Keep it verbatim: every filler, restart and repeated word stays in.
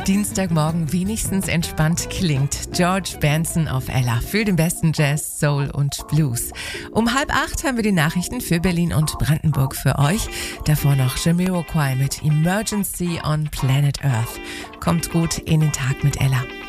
Dienstagmorgen wenigstens entspannt klingt. George Benson auf Ella für den besten Jazz, Soul und Blues. Um halb acht haben wir die Nachrichten für Berlin und Brandenburg für euch. Davor noch Jamiroquai mit Emergency on Planet Earth. Kommt gut in den Tag mit Ella.